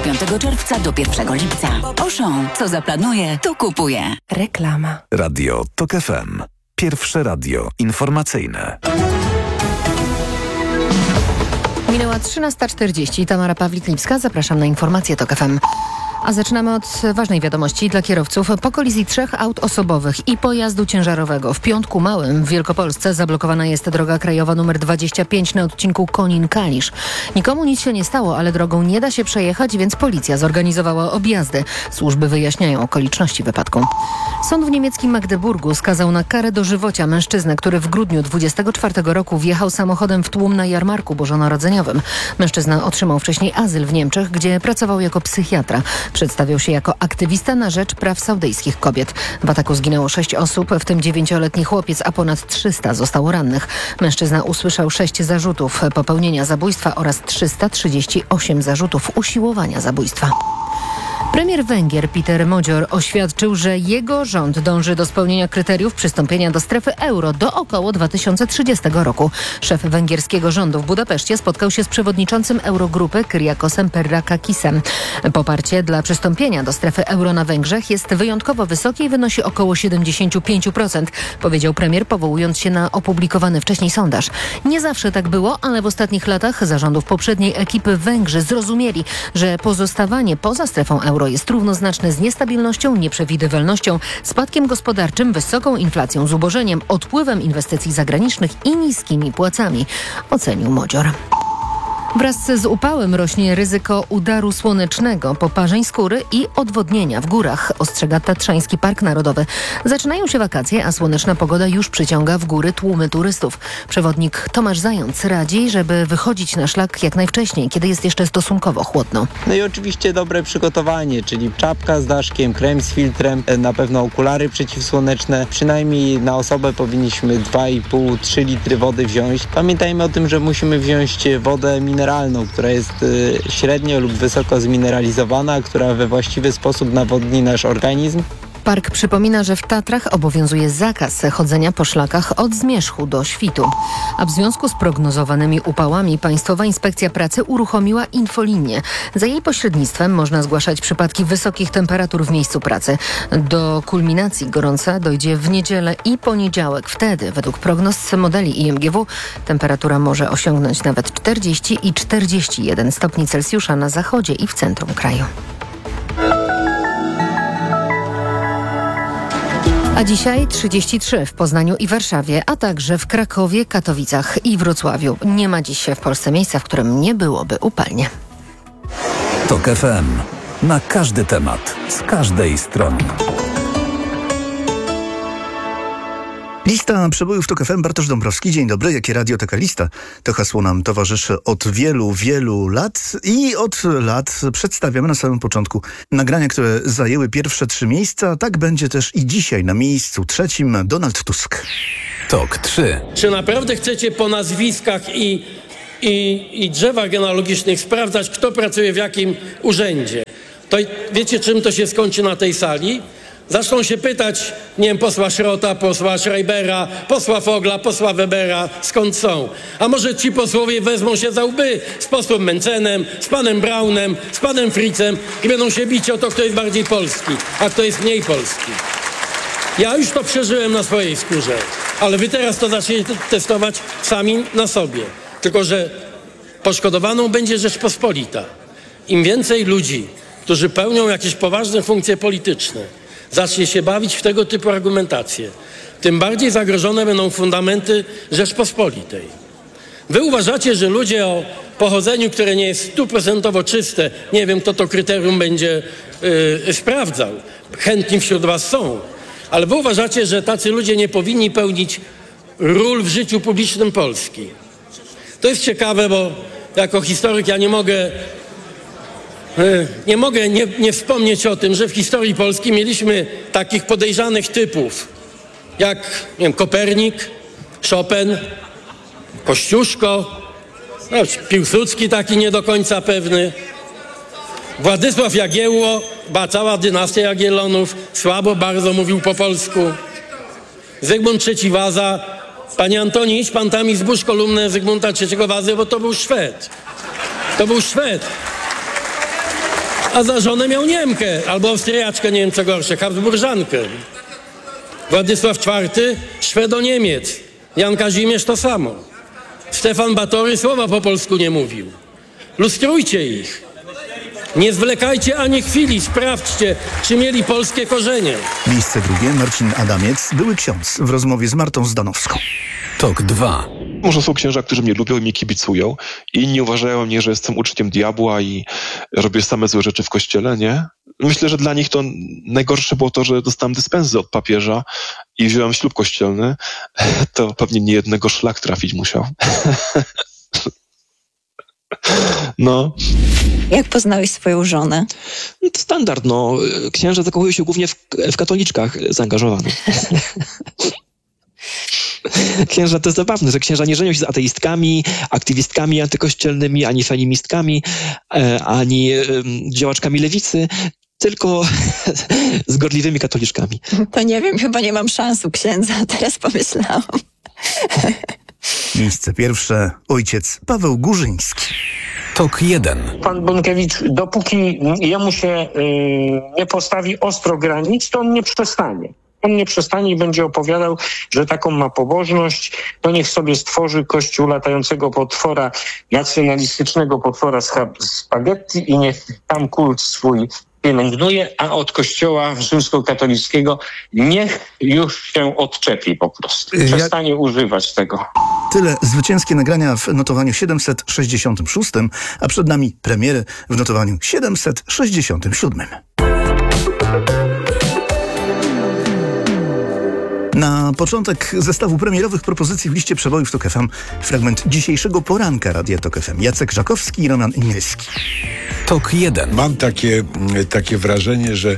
25 czerwca do 1 lipca. Auchan, co zaplanuje, to kupuje. Reklama. Radio TOK FM. Pierwsze radio informacyjne. Minęła 13:40. Tamara Pawlik-Lipska. Zapraszam na informacje TOK FM. A zaczynamy od ważnej wiadomości dla kierowców. Po kolizji 3 aut osobowych i pojazdu ciężarowego w Piątku Małym w Wielkopolsce zablokowana jest droga krajowa nr 25 na odcinku Konin-Kalisz. Nikomu nic się nie stało, ale drogą nie da się przejechać, więc policja zorganizowała objazdy. Służby wyjaśniają okoliczności wypadku. Sąd w niemieckim Magdeburgu skazał na karę dożywocia mężczyznę, który w grudniu 24 roku wjechał samochodem w tłum na jarmarku bożonarodzeniowym. Mężczyzna otrzymał wcześniej azyl w Niemczech, gdzie pracował jako psychiatra. Przedstawiał się jako aktywista na rzecz praw saudyjskich kobiet. W ataku zginęło 6 osób, w tym 9-letni chłopiec, a ponad 300 zostało rannych. Mężczyzna usłyszał 6 zarzutów popełnienia zabójstwa oraz 338 zarzutów usiłowania zabójstwa. Premier Węgier Peter Modzior oświadczył, że jego rząd dąży do spełnienia kryteriów przystąpienia do strefy euro do około 2030 roku. Szef węgierskiego rządu w Budapeszcie spotkał się z przewodniczącym Eurogrupy Kyriakosem Perrakakisem. Poparcie dla przystąpienia do strefy euro na Węgrzech jest wyjątkowo wysokie i wynosi około 75%, powiedział premier, powołując się na opublikowany wcześniej sondaż. Nie zawsze tak było, ale w ostatnich latach za rządów poprzedniej ekipy Węgrzy zrozumieli, że pozostawanie poza strefą euro jest równoznaczne z niestabilnością, nieprzewidywalnością, spadkiem gospodarczym, wysoką inflacją, zubożeniem, odpływem inwestycji zagranicznych i niskimi płacami, ocenił Modzior. Wraz z upałem rośnie ryzyko udaru słonecznego, poparzeń skóry i odwodnienia w górach, ostrzega Tatrzański Park Narodowy. Zaczynają się wakacje, a słoneczna pogoda już przyciąga w góry tłumy turystów. Przewodnik Tomasz Zając radzi, żeby wychodzić na szlak jak najwcześniej, kiedy jest jeszcze stosunkowo chłodno. No i oczywiście dobre przygotowanie, czyli czapka z daszkiem, krem z filtrem, na pewno okulary przeciwsłoneczne. Przynajmniej na osobę powinniśmy 2,5-3 litry wody wziąć. Pamiętajmy o tym, że musimy wziąć wodę mineralną, która jest średnio lub wysoko zmineralizowana, która we właściwy sposób nawodni nasz organizm. Park przypomina, że w Tatrach obowiązuje zakaz chodzenia po szlakach od zmierzchu do świtu. A w związku z prognozowanymi upałami Państwowa Inspekcja Pracy uruchomiła infolinię. Za jej pośrednictwem można zgłaszać przypadki wysokich temperatur w miejscu pracy. Do kulminacji gorąca dojdzie w niedzielę i poniedziałek. Wtedy, według prognoz modeli IMGW, temperatura może osiągnąć nawet 40 i 41 stopni Celsjusza na zachodzie i w centrum kraju. A dzisiaj 33 w Poznaniu i Warszawie, a także w Krakowie, Katowicach i Wrocławiu. Nie ma dziś w Polsce miejsca, w którym nie byłoby upalnie. TOK FM. Na każdy temat, z każdej strony. Lista przebojów TOK FM. Bartosz Dąbrowski. Dzień dobry. Jakie radio, taka lista? To hasło nam towarzyszy od wielu, wielu lat i od lat przedstawiamy na samym początku nagrania, które zajęły pierwsze 3 miejsca. Tak będzie też i dzisiaj. Na miejscu 3 Donald Tusk. TOK 3. Czy naprawdę chcecie po nazwiskach i drzewach genealogicznych sprawdzać, kto pracuje w jakim urzędzie? To wiecie, czym to się skończy na tej sali? Zaczną się pytać, nie wiem, posła Szrota, posła Schreibera, posła Fogla, posła Webera, skąd są. A może ci posłowie wezmą się za łby z posłem Mencenem, z panem Braunem, z panem Fritzem i będą się bić o to, kto jest bardziej polski, a kto jest mniej polski. Ja już to przeżyłem na swojej skórze, ale wy teraz to zaczniecie testować sami na sobie. Tylko że poszkodowaną będzie Rzeczpospolita. Im więcej ludzi, którzy pełnią jakieś poważne funkcje polityczne, zacznie się bawić w tego typu argumentacje, tym bardziej zagrożone będą fundamenty Rzeczpospolitej. Wy uważacie, że ludzie o pochodzeniu, które nie jest 100% czyste, nie wiem, kto to kryterium będzie sprawdzał, chętni wśród was są, ale wy uważacie, że tacy ludzie nie powinni pełnić ról w życiu publicznym Polski. To jest ciekawe, bo jako historyk ja nie mogę nie wspomnieć o tym, że w historii Polski mieliśmy takich podejrzanych typów jak, nie wiem, Kopernik, Chopin, Kościuszko, no, Piłsudski taki nie do końca pewny, Władysław Jagiełło, cała dynastia Jagiellonów, słabo bardzo mówił po polsku, Zygmunt III Waza. Panie Antoni, idź pan tam i zbóż kolumnę Zygmunta III Wazy, bo to był Szwed. To był Szwed. a za żonę miał Niemkę albo Austriaczkę, nie wiem co gorsze, Habsburżankę. Władysław IV, Szwedo-Niemiec. Jan Kazimierz to samo. Stefan Batory słowa po polsku nie mówił. Lustrujcie ich. Nie zwlekajcie ani chwili, sprawdźcie, czy mieli polskie korzenie. Miejsce drugie, Marcin Adamiec, były ksiądz w rozmowie z Martą Zdanowską. TOK 2. Może są księża, którzy mnie lubią i mnie kibicują. Inni uważają mnie, że jestem uczniem diabła i robię same złe rzeczy w kościele, nie? Myślę, że dla nich to najgorsze było to, że dostałem dyspensy od papieża i wziąłem ślub kościelny. To pewnie nie jednego szlak trafić musiał. No. Jak poznałeś swoją żonę? To standard, no. Księża zakochują się głównie w katoliczkach zaangażowanych. Księża to jest zabawne, że księża nie żenią się z ateistkami, aktywistkami antykościelnymi, ani feministkami, ani działaczkami lewicy, tylko z gorliwymi katoliczkami. To nie wiem, chyba nie mam szans u księdza, teraz pomyślałam. Miejsce pierwsze, ojciec Paweł Górzyński. TOK 1. Pan Bąkiewicz, dopóki jemu się nie postawi ostro granic, to on nie przestanie. On nie przestanie i będzie opowiadał, że taką ma pobożność, to niech sobie stworzy kościół latającego potwora, nacjonalistycznego potwora z spaghetti i niech tam kult swój pielęgnuje, a od kościoła rzymskokatolickiego niech już się odczepi po prostu. Przestanie używać tego. Tyle zwycięskie nagrania w notowaniu 766, a przed nami premiery w notowaniu 767. Na początek zestawu premierowych propozycji w liście przebojów TOK FM fragment dzisiejszego poranka Radia TOK FM. Jacek Żakowski i Roman Imielski. TOK 1. Mam takie wrażenie, że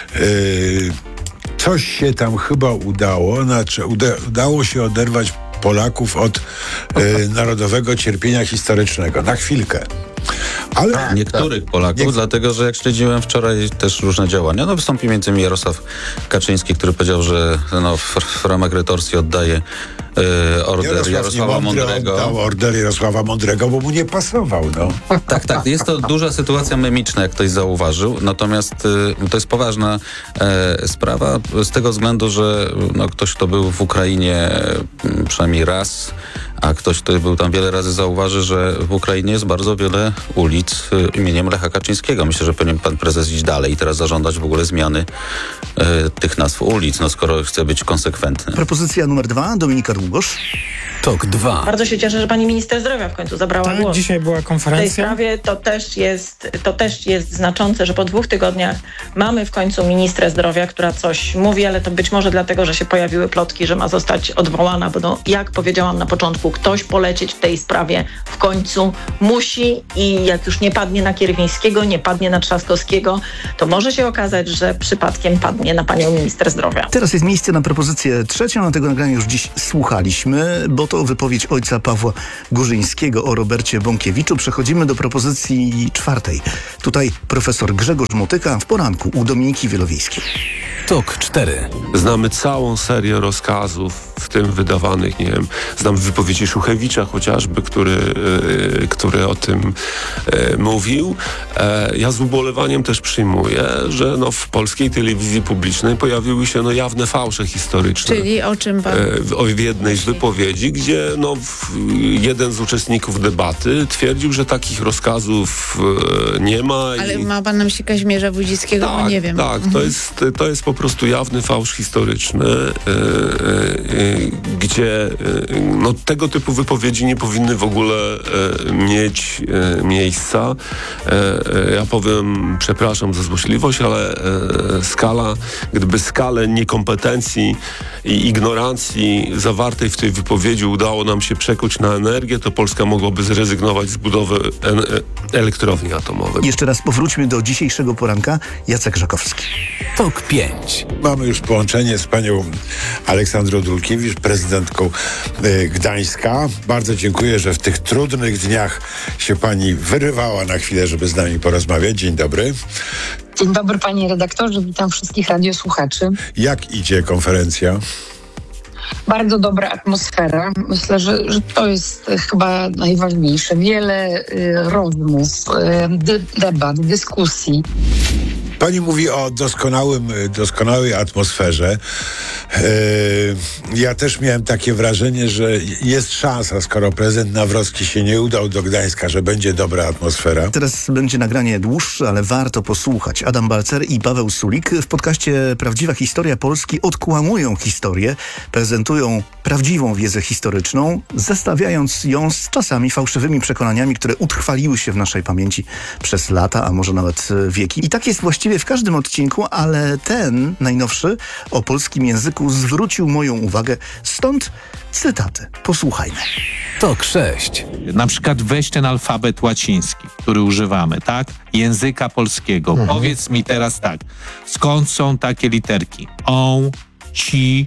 coś się tam chyba udało, znaczy udało się oderwać Polaków od narodowego cierpienia historycznego. Na chwilkę. Ale niektórych Polaków, dlatego że jak śledziłem wczoraj też różne działania, wystąpił między innymi Jarosław Kaczyński, który powiedział, że w ramach retorsji oddaje order Jarosława Mądrego. Oddał order Jarosława Mądrego, bo mu nie pasował. No. Tak. Jest to duża sytuacja memiczna, jak ktoś zauważył. Natomiast to jest poważna sprawa z tego względu, że ktoś, kto był w Ukrainie przynajmniej raz, a ktoś, kto był tam wiele razy, zauważy, że w Ukrainie jest bardzo wiele ulic imieniem Lecha Kaczyńskiego. Myślę, że powinien pan prezes iść dalej i teraz zażądać w ogóle zmiany tych nazw ulic, skoro chce być konsekwentny. Propozycja numer 2, Dominika Długosz. TOK 2. Bardzo się cieszę, że pani minister zdrowia w końcu zabrała głos. Dzisiaj była konferencja. W tej sprawie to też jest znaczące, że po 2 tygodniach mamy w końcu ministrę zdrowia, która coś mówi, ale to być może dlatego, że się pojawiły plotki, że ma zostać odwołana, bo jak powiedziałam na początku, ktoś polecieć w tej sprawie w końcu musi i jak już nie padnie na Kierwińskiego, nie padnie na Trzaskowskiego, to może się okazać, że przypadkiem padnie na panią minister zdrowia. Teraz jest miejsce na propozycję trzecią, a tego nagrania już dziś słuchaliśmy, bo to wypowiedź ojca Pawła Górzyńskiego o Robercie Bąkiewiczu. Przechodzimy do propozycji 4. Tutaj profesor Grzegorz Motyka w poranku u Dominiki Wielowiejskiej. TOK 4. Znamy całą serię rozkazów, w tym wydawanych, znam wypowiedzi Szuchewicza chociażby, który o tym mówił. Ja z ubolewaniem też przyjmuję, że w polskiej telewizji publicznej pojawiły się jawne fałsze historyczne. Czyli o czym pan? W jednej z wypowiedzi, gdzie jeden z uczestników debaty twierdził, że takich rozkazów nie ma. Ale ma pan na myśli Kazimierza Wójcickiego? Tak, bo nie wiem. Tak, to jest po prostu jawny fałsz historyczny, gdzie tego typu wypowiedzi nie powinny w ogóle mieć miejsca. Ja powiem, przepraszam za złośliwość, ale gdyby skalę niekompetencji i ignorancji zawartej w tej wypowiedzi udało nam się przekuć na energię, to Polska mogłaby zrezygnować z budowy elektrowni atomowej. Jeszcze raz powróćmy do dzisiejszego poranka. Jacek Żakowski. TOK 5. Mamy już połączenie z panią Aleksandrą Dulkiewicz, prezydentką Gdańska. Bardzo dziękuję, że w tych trudnych dniach się pani wyrywała na chwilę, żeby z nami porozmawiać. Dzień dobry. Dzień dobry, panie redaktorze. Witam wszystkich radiosłuchaczy. Jak idzie konferencja? bardzo dobra atmosfera. Myślę, że to jest chyba najważniejsze. Wiele rozmów, debat, dyskusji. Pani mówi o doskonałej atmosferze. Ja też miałem takie wrażenie, że jest szansa, skoro prezydent Nawrocki się nie udał do Gdańska, że będzie dobra atmosfera. Teraz będzie nagranie dłuższe, ale warto posłuchać. Adam Balcer i Paweł Sulik w podcaście Prawdziwa Historia Polski odkłamują historię, prezentują prawdziwą wiedzę historyczną, zestawiając ją z czasami fałszywymi przekonaniami, które utrwaliły się w naszej pamięci przez lata, a może nawet wieki. I tak jest właściwie w każdym odcinku, ale ten najnowszy o polskim języku zwrócił moją uwagę. Stąd cytaty. Posłuchajmy. TOK 6. Na przykład weź ten alfabet łaciński, który używamy, tak? Języka polskiego. Powiedz mi teraz tak. Skąd są takie literki? O, ci,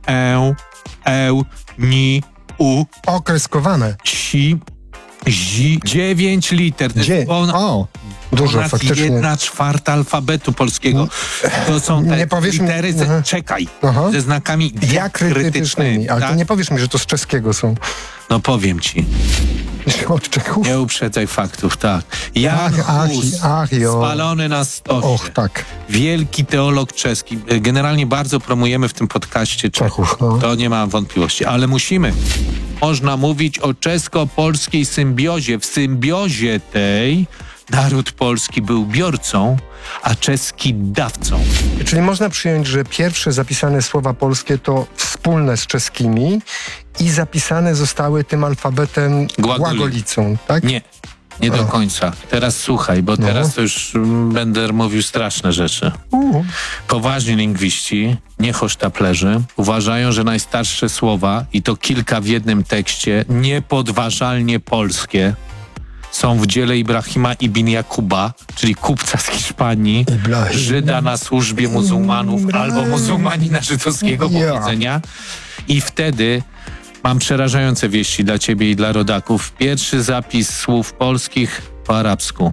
ni, u. Okreskowane. Ci, zi. 9 liter. Dużo ponad faktycznie. 1/4 alfabetu polskiego. To są te litery, ze znakami diakrytycznymi. Ale tak? to nie powiesz mi, że to z czeskiego są. No powiem ci. Od Czechów? Nie uprzedzaj faktów, tak. Jan Hus, spalony na stosie. Och, tak. Wielki teolog czeski. Generalnie bardzo promujemy w tym podcaście Czechów. To nie ma wątpliwości, ale musimy. Można mówić o czesko-polskiej symbiozie. W symbiozie tej naród polski był biorcą, a czeski dawcą. Czyli można przyjąć, że pierwsze zapisane słowa polskie to wspólne z czeskimi i zapisane zostały tym alfabetem głagolicą, tak? Nie do końca. Teraz słuchaj, bo teraz to już będę mówił straszne rzeczy. Poważni lingwiści, nie hosztaplerzy, uważają, że najstarsze słowa, i to kilka w jednym tekście, niepodważalnie polskie, są w dziele Ibrahima ibn Jakuba, czyli kupca z Hiszpanii, Żyda na służbie muzułmanów albo muzułmanina żydowskiego pochodzenia. I wtedy mam przerażające wieści dla ciebie i dla rodaków. Pierwszy zapis słów polskich po arabsku.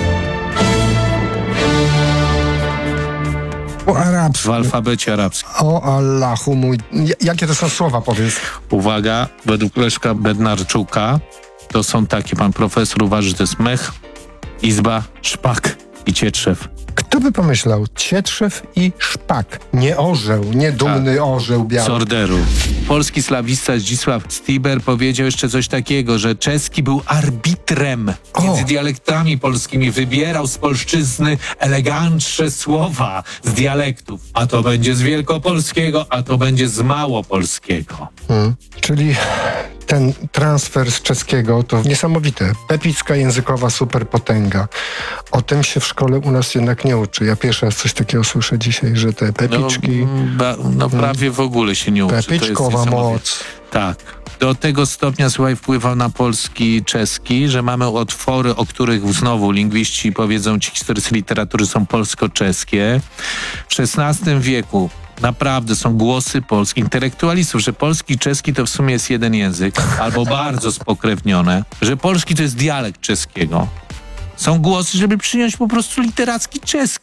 Po arabsku. W alfabecie arabskim. O Allahu mój. Jakie to są słowa, powiedz? Uwaga, według Leszka Bednarczuka to są takie, pan profesor uważa, że to jest mech, izba, szpak i cietrzew. Kto by pomyślał? Cietrzew i szpak. Nie orzeł, nie dumny orzeł biały. Z orderu. Polski slawista Zdzisław Stiber powiedział jeszcze coś takiego, że czeski był arbitrem między dialektami polskimi. Wybierał z polszczyzny elegantsze słowa z dialektów. A to będzie z wielkopolskiego, a to będzie z małopolskiego. Czyli ten transfer z czeskiego to niesamowite. Epicka językowa superpotęga. O tym się w szkole u nas jednak nie uczy. Ja pierwszy raz coś takiego słyszę dzisiaj, że te pepiczki... Prawie w ogóle się nie uczy. Pepyczkowa moc. Tak. Do tego stopnia, słuchaj, wpływał na polski czeski, że mamy otwory, o których znowu lingwiści powiedzą, ci historycy literatury są polsko-czeskie. W XVI wieku naprawdę są głosy polskich intelektualistów, że polski i czeski to w sumie jest jeden język, albo bardzo spokrewnione, że polski to jest dialekt czeskiego. Są głosy, żeby przyjąć po prostu literacki czeski.